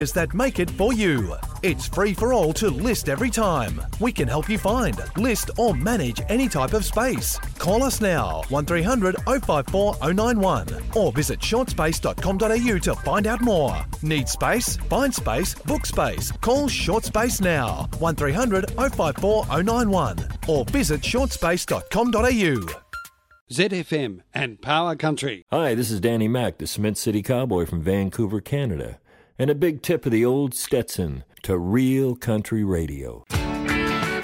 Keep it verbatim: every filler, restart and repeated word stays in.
that make it for you. It's free for all to list every time. We can help you find, list or manage any type of space. Call us now, one three hundred oh five four oh nine one, or visit short space dot com dot a u to find out more. Need space? Find space, book space. Call Short Space now, one three hundred oh five four oh nine one, or visit short space dot com dot a u. Z F M and Power Country. Hi, this is Danny Mac, the Cement City Cowboy from Vancouver, Canada. And a big tip of the old Stetson to real country radio.